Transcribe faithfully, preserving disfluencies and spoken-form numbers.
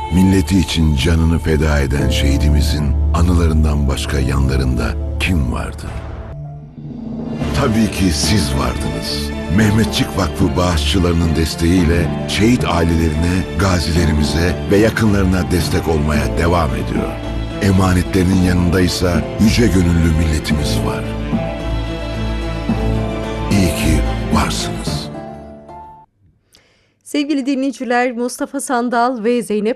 Milleti için canını feda eden şehidimizin anılarından başka yanlarında kim vardı? Tabii ki siz vardınız. Mehmetçik Vakfı bağışçılarının desteğiyle şehit ailelerine, gazilerimize ve yakınlarına destek olmaya devam ediyor. Emanetlerinin yanındaysa yüce gönüllü milletimiz var. İyi ki varsınız. Sevgili dinleyiciler, Mustafa Sandal ve Zeynep